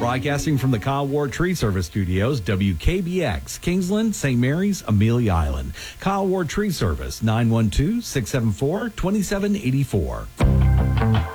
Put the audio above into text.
Broadcasting from the Kyle Ward Tree Service Studios, WKBX, Kingsland, St. Mary's, Amelia Island. Kyle Ward Tree Service, 912-674-2784.